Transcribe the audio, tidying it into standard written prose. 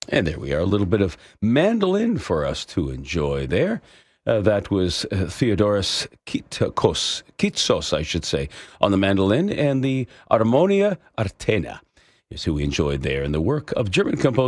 And there we are, a little bit of mandolin for us to enjoy there. That was Theodoros Kitsos, I should say, on the mandolin, and the Armonia Artena is who we enjoyed there, and the work of German composer